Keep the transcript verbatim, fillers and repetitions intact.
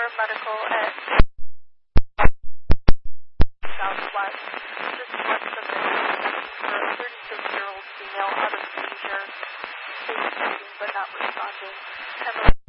Medical at Southwest. This was submitted for a thirty-six-year-old female out of seizure, baby but not responding.